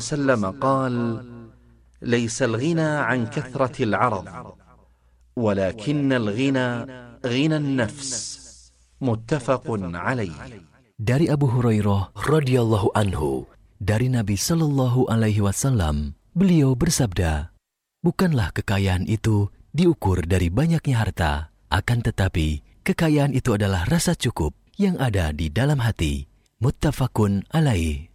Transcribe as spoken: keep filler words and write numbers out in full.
وسلم قال: ليس الغنى عن كثرة العرض ولكن الغنى غنى النفس. متفق عليه. Dari Abu Hurairah radhiyallahu anhu, dari Nabi sallallahu alaihi wasallam, beliau bersabda, bukanlah kekayaan itu diukur dari banyaknya harta, akan tetapi kekayaan itu adalah rasa cukup yang ada di dalam hati. Muttafaqun alaih.